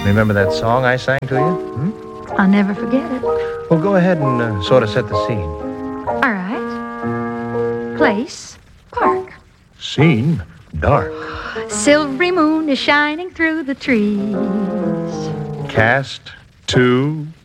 Remember that song I sang to you? I'll never forget it. Well, go ahead and sort of set the scene. All right. Place, park. Scene, dark. Silvery moon is shining through the trees. Cast, 2